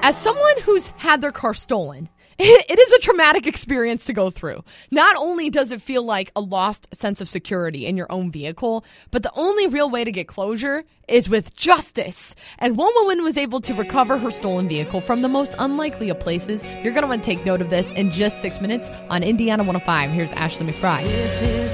As someone who's had their car stolen, it is a traumatic experience to go through. Not only does it feel like a lost sense of security in your own vehicle, but the only real way to get closure is with justice. And one woman was able to recover her stolen vehicle from the most unlikely of places. You're going to want to take note of this in just 6 minutes on Indiana 105. Here's Ashley McBride. This is